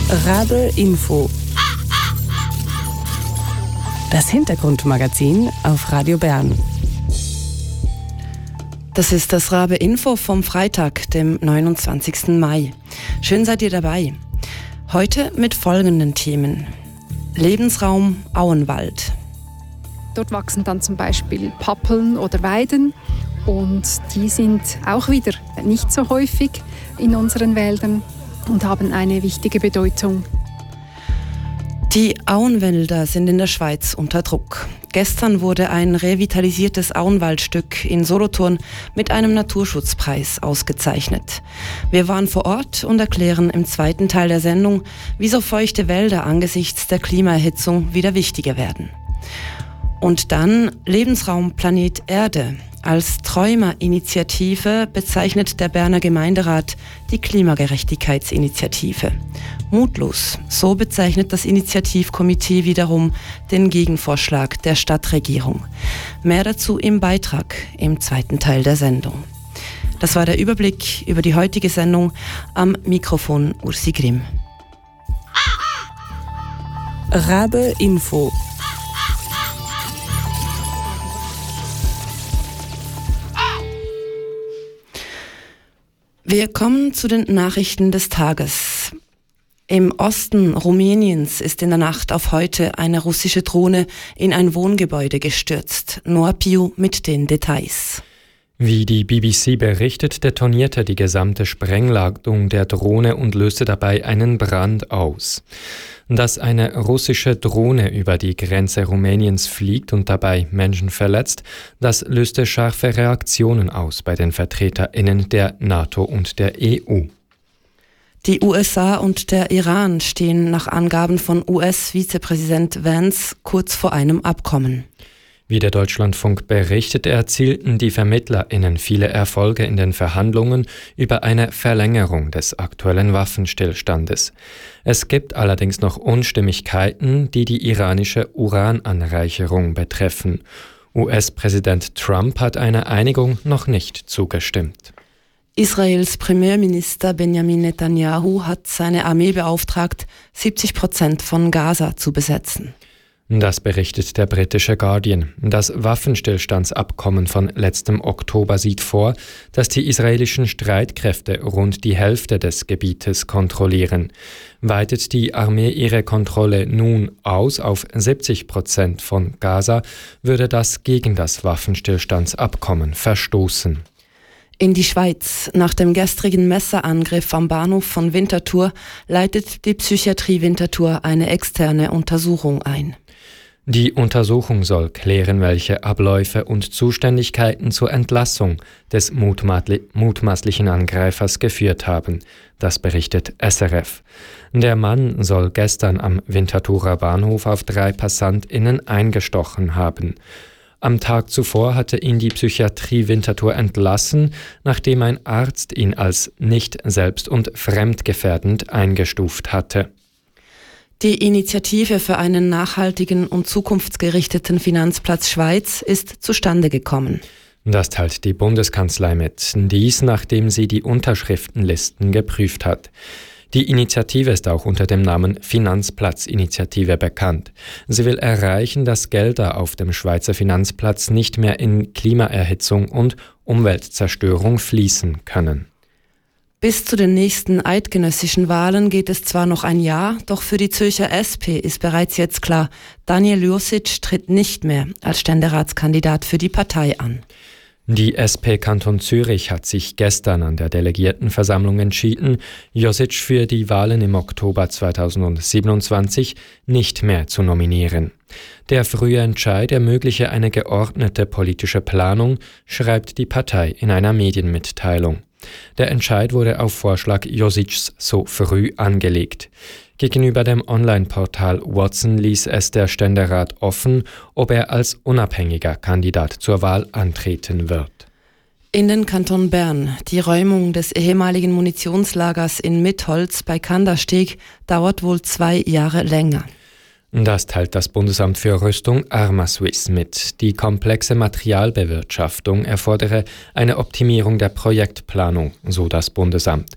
Rabe Info. Das Hintergrundmagazin auf Radio Bern. Das ist das Rabe Info vom Freitag, dem 29. Mai. Schön seid ihr dabei. Heute mit folgenden Themen. Lebensraum Auenwald. Dort wachsen dann zum Beispiel Pappeln oder Weiden und die sind auch wieder nicht so häufig in unseren Wäldern und haben eine wichtige Bedeutung. Die Auenwälder sind in der Schweiz unter Druck. Gestern wurde ein revitalisiertes Auenwaldstück in Solothurn mit einem Naturschutzpreis ausgezeichnet. Wir waren vor Ort und erklären im zweiten Teil der Sendung, wieso feuchte Wälder angesichts der Klimaerhitzung wieder wichtiger werden. Und dann Lebensraum Planet Erde. Als Träumerinitiative bezeichnet der Berner Gemeinderat die Klimagerechtigkeitsinitiative. Mutlos, so bezeichnet das Initiativkomitee wiederum den Gegenvorschlag der Stadtregierung. Mehr dazu im Beitrag im zweiten Teil der Sendung. Das war der Überblick über die heutige Sendung. Am Mikrofon Ursi Grimm. Rabe Info. Wir kommen zu den Nachrichten des Tages. Im Osten Rumäniens ist in der Nacht auf heute eine russische Drohne in ein Wohngebäude gestürzt. Noah Piu mit den Details. Wie die BBC berichtet, detonierte die gesamte Sprengladung der Drohne und löste dabei einen Brand aus. Dass eine russische Drohne über die Grenze Rumäniens fliegt und dabei Menschen verletzt, das löste scharfe Reaktionen aus bei den VertreterInnen der NATO und der EU. Die USA und der Iran stehen nach Angaben von US-Vizepräsident Vance kurz vor einem Abkommen. Wie der Deutschlandfunk berichtet, erzielten die VermittlerInnen viele Erfolge in den Verhandlungen über eine Verlängerung des aktuellen Waffenstillstandes. Es gibt allerdings noch Unstimmigkeiten, die die iranische Urananreicherung betreffen. US-Präsident Trump hat einer Einigung noch nicht zugestimmt. Israels Premierminister Benjamin Netanyahu hat seine Armee beauftragt, 70% von Gaza zu besetzen. Das berichtet der britische Guardian. Das Waffenstillstandsabkommen von letztem Oktober sieht vor, dass die israelischen Streitkräfte rund die Hälfte des Gebietes kontrollieren. Weitet die Armee ihre Kontrolle nun aus auf 70% von Gaza, würde das gegen das Waffenstillstandsabkommen verstoßen. In die Schweiz. Nach dem gestrigen Messerangriff am Bahnhof von Winterthur leitet die Psychiatrie Winterthur eine externe Untersuchung ein. Die Untersuchung soll klären, welche Abläufe und Zuständigkeiten zur Entlassung des mutmaßlichen Angreifers geführt haben. Das berichtet SRF. Der Mann soll gestern am Winterthurer Bahnhof auf 3 PassantInnen eingestochen haben. Am Tag zuvor hatte ihn die Psychiatrie Winterthur entlassen, nachdem ein Arzt ihn als nicht selbst- und fremdgefährdend eingestuft hatte. Die Initiative für einen nachhaltigen und zukunftsgerichteten Finanzplatz Schweiz ist zustande gekommen. Das teilt die Bundeskanzlei mit. Dies, nachdem sie die Unterschriftenlisten geprüft hat. Die Initiative ist auch unter dem Namen Finanzplatz-Initiative bekannt. Sie will erreichen, dass Gelder auf dem Schweizer Finanzplatz nicht mehr in Klimaerhitzung und Umweltzerstörung fließen können. Bis zu den nächsten eidgenössischen Wahlen geht es zwar noch ein Jahr, doch für die Zürcher SP ist bereits jetzt klar, Daniel Josic tritt nicht mehr als Ständeratskandidat für die Partei an. Die SP Kanton Zürich hat sich gestern an der Delegiertenversammlung entschieden, Josic für die Wahlen im Oktober 2027 nicht mehr zu nominieren. Der frühe Entscheid ermögliche eine geordnete politische Planung, schreibt die Partei in einer Medienmitteilung. Der Entscheid wurde auf Vorschlag Josics so früh angelegt. Gegenüber dem Online-Portal Watson ließ es der Ständerat offen, ob er als unabhängiger Kandidat zur Wahl antreten wird. In den Kanton Bern. Die Räumung des ehemaligen Munitionslagers in Mitholz bei Kandersteg dauert wohl 2 Jahre länger. Das teilt das Bundesamt für Rüstung Arma-Suisse mit. Die komplexe Materialbewirtschaftung erfordere eine Optimierung der Projektplanung, so das Bundesamt.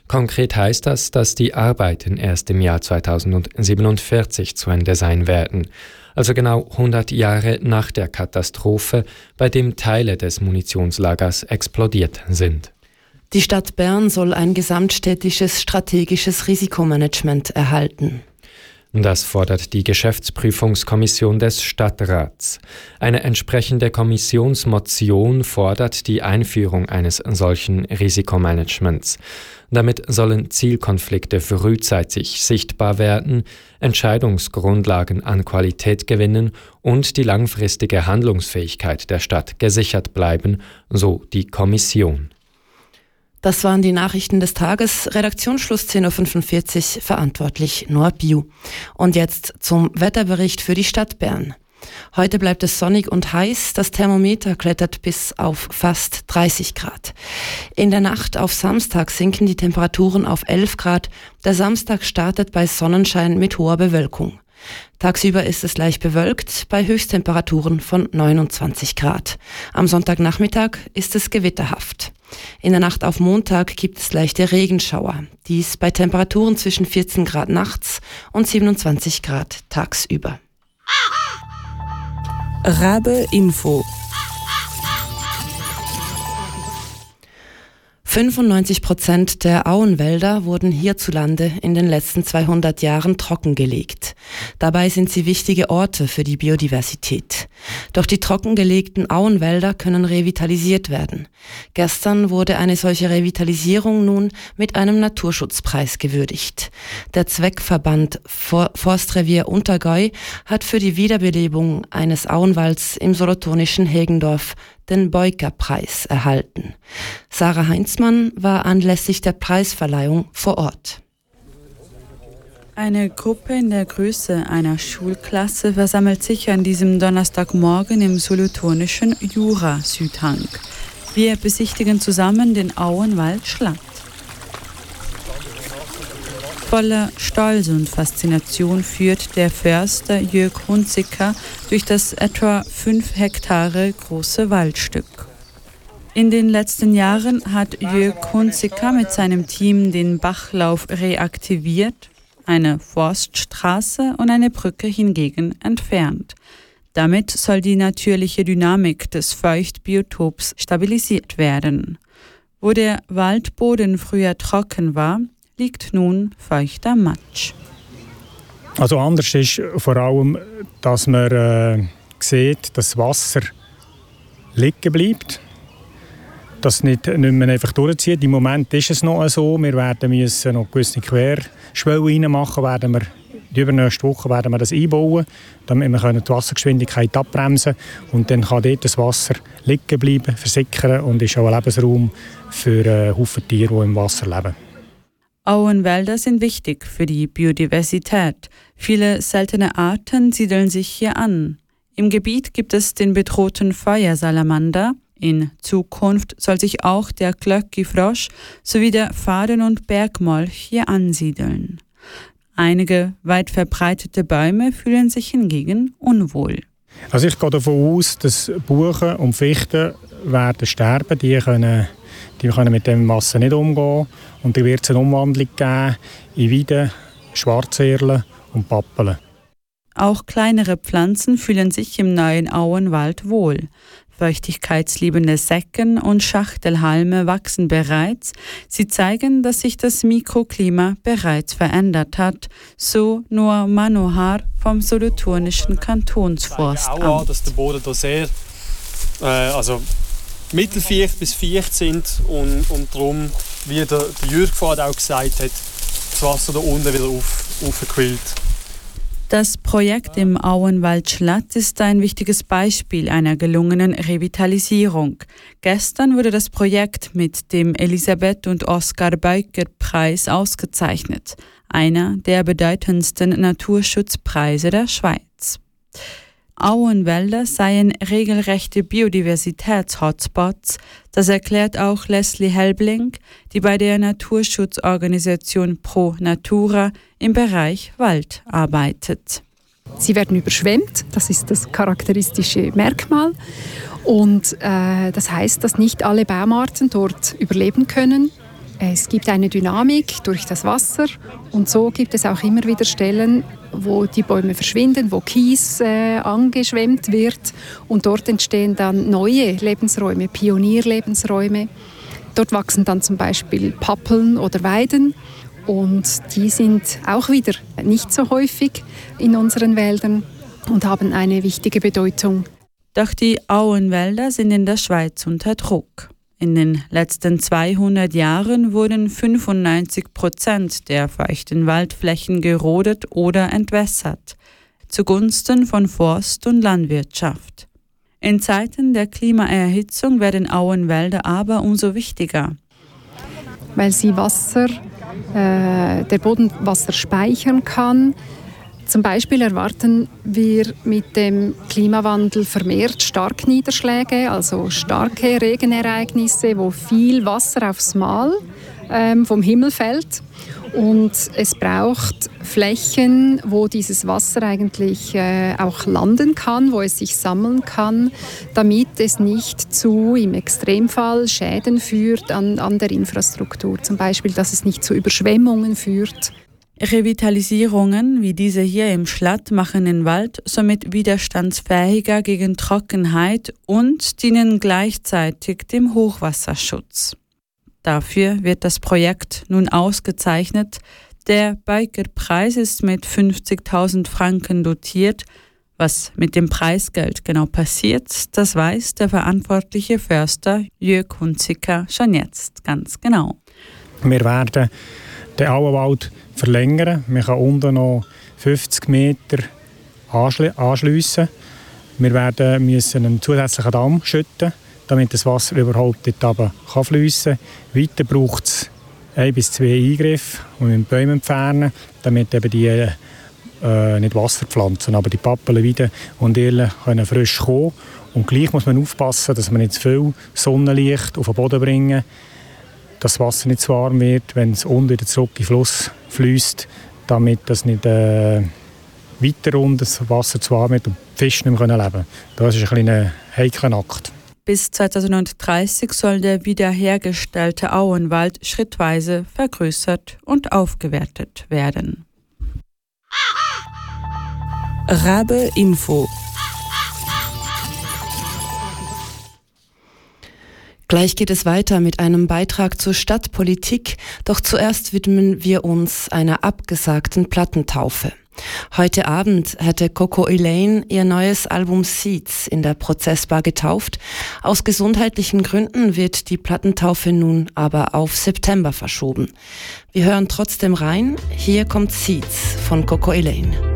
Konkret heißt das, dass die Arbeiten erst im Jahr 2047 zu Ende sein werden, also genau 100 Jahre nach der Katastrophe, bei dem Teile des Munitionslagers explodiert sind. Die Stadt Bern soll ein gesamtstädtisches strategisches Risikomanagement erhalten. Das fordert die Geschäftsprüfungskommission des Stadtrats. Eine entsprechende Kommissionsmotion fordert die Einführung eines solchen Risikomanagements. Damit sollen Zielkonflikte frühzeitig sichtbar werden, Entscheidungsgrundlagen an Qualität gewinnen und die langfristige Handlungsfähigkeit der Stadt gesichert bleiben, so die Kommission. Das waren die Nachrichten des Tages. Redaktionsschluss 10.45 Uhr, verantwortlich Noah Biu. Und jetzt zum Wetterbericht für die Stadt Bern. Heute bleibt es sonnig und heiß. Das Thermometer klettert bis auf fast 30 Grad. In der Nacht auf Samstag sinken die Temperaturen auf 11 Grad. Der Samstag startet bei Sonnenschein mit hoher Bewölkung. Tagsüber ist es leicht bewölkt, bei Höchsttemperaturen von 29 Grad. Am Sonntagnachmittag ist es gewitterhaft. In der Nacht auf Montag gibt es leichte Regenschauer. Dies bei Temperaturen zwischen 14 Grad nachts und 27 Grad tagsüber. Rabe Info. 95% der Auenwälder wurden hierzulande in den letzten 200 Jahren trockengelegt. Dabei sind sie wichtige Orte für die Biodiversität. Doch die trockengelegten Auenwälder können revitalisiert werden. Gestern wurde eine solche Revitalisierung nun mit einem Naturschutzpreis gewürdigt. Der Zweckverband Forstrevier Untergäu hat für die Wiederbelebung eines Auenwalds im solothurnischen Hegendorf den Beuker-Preis erhalten. Sarah Heinzmann war anlässlich der Preisverleihung vor Ort. Eine Gruppe in der Größe einer Schulklasse versammelt sich an diesem Donnerstagmorgen im solothurnischen Jura-Südhang. Wir besichtigen zusammen den Auenwald Schlatt. Voller Stolz und Faszination führt der Förster Jörg Hunziker durch das etwa 5 Hektare große Waldstück. In den letzten Jahren hat Jörg Hunziker mit seinem Team den Bachlauf reaktiviert, eine Forststraße und eine Brücke hingegen entfernt. Damit soll die natürliche Dynamik des Feuchtbiotops stabilisiert werden. Wo der Waldboden früher trocken war, liegt nun feuchter Matsch. Also anders ist vor allem, dass man sieht, dass das Wasser liegen bleibt, dass es nicht mehr einfach durchzieht. Im Moment ist es noch so, wir müssen noch gewisse Querschwellen reinmachen, die übernächste Woche werden wir das einbauen, damit wir die Wassergeschwindigkeit abbremsen können. Und dann kann dort das Wasser liegen bleiben, versickern und ist auch ein Lebensraum für Haufen Tiere, die im Wasser leben. Auenwälder sind wichtig für die Biodiversität. Viele seltene Arten siedeln sich hier an. Im Gebiet gibt es den bedrohten Feuersalamander. In Zukunft soll sich auch der Glöckifrosch sowie der Faden- und Bergmolch hier ansiedeln. Einige weit verbreitete Bäume fühlen sich hingegen unwohl. Also ich gehe davon aus, dass Buchen und Fichten werden sterben. Die können mit dem Masse nicht umgehen. Und dann wird es eine Umwandlung geben in Weiden, Schwarzerlen und Pappeln. Auch kleinere Pflanzen fühlen sich im neuen Auenwald wohl. Feuchtigkeitsliebende Secken und Schachtelhalme wachsen bereits. Sie zeigen, dass sich das Mikroklima bereits verändert hat, so Noah Manohar vom solothurnischen Kantonsforstamt. Auch an, dass der Boden da sehr mittelfeucht bis feucht sind und darum, wie der Jürg vorhin auch gesagt hat, das Wasser da unten wieder aufquillt. Das Projekt im Auenwald Schlatt ist ein wichtiges Beispiel einer gelungenen Revitalisierung. Gestern wurde das Projekt mit dem Elisabeth und Oskar Beuker Preis ausgezeichnet, einer der bedeutendsten Naturschutzpreise der Schweiz. Auenwälder seien regelrechte Biodiversitäts-Hotspots. Das erklärt auch Leslie Helbling, die bei der Naturschutzorganisation Pro Natura im Bereich Wald arbeitet. Sie werden überschwemmt, das ist das charakteristische Merkmal. Und das heißt, dass nicht alle Baumarten dort überleben können. Es gibt eine Dynamik durch das Wasser und so gibt es auch immer wieder Stellen, wo die Bäume verschwinden, wo Kies angeschwemmt wird und dort entstehen dann neue Lebensräume, Pionierlebensräume. Dort wachsen dann zum Beispiel Pappeln oder Weiden und die sind auch wieder nicht so häufig in unseren Wäldern und haben eine wichtige Bedeutung. Doch die Auenwälder sind in der Schweiz unter Druck. In den letzten 200 Jahren wurden 95% der feuchten Waldflächen gerodet oder entwässert, zugunsten von Forst- und Landwirtschaft. In Zeiten der Klimaerhitzung werden Auenwälder aber umso wichtiger. Weil sie der Boden Wasser speichern kann. Zum Beispiel erwarten wir mit dem Klimawandel vermehrt Starkniederschläge, also starke Regenereignisse, wo viel Wasser aufs Mal vom Himmel fällt. Und es braucht Flächen, wo dieses Wasser eigentlich auch landen kann, wo es sich sammeln kann, damit es nicht im Extremfall Schäden führt an der Infrastruktur. Zum Beispiel, dass es nicht zu Überschwemmungen führt. Revitalisierungen wie diese hier im Schlatt machen den Wald somit widerstandsfähiger gegen Trockenheit und dienen gleichzeitig dem Hochwasserschutz. Dafür wird das Projekt nun ausgezeichnet. Der Beiker-Preis ist mit 50.000 Franken dotiert. Was mit dem Preisgeld genau passiert, das weiß der verantwortliche Förster Jörg Hunziker schon jetzt ganz genau. Wir werden den Auenwald verlängern. Man kann unten noch 50 Meter anschliessen. Wir müssen einen zusätzlichen Damm schütten, damit das Wasser überhaupt dort runter fliessen kann. Weiter braucht es 1 bis 2 Eingriffe und mit Bäume entfernen, damit eben die nicht Wasser pflanzen, aber die Pappeln wieder und Erlen können frisch kommen. Und gleich muss man aufpassen, dass man nicht zu viel Sonnenlicht auf den Boden bringen, dass das Wasser nicht zu warm wird, wenn es unten wieder zurück in den Fluss fließt, damit das nicht weiter unten das Wasser zu warm wird und die Fische nicht mehr leben können. Das ist ein kleiner heikler Akt. Bis 2030 soll der wiederhergestellte Auenwald schrittweise vergrößert und aufgewertet werden. Rabe Info. Gleich geht es weiter mit einem Beitrag zur Stadtpolitik, doch zuerst widmen wir uns einer abgesagten Plattentaufe. Heute Abend hätte Coco Elaine ihr neues Album Seeds in der Prozessbar getauft. Aus gesundheitlichen Gründen wird die Plattentaufe nun aber auf September verschoben. Wir hören trotzdem rein. Hier kommt Seeds von Coco Elaine.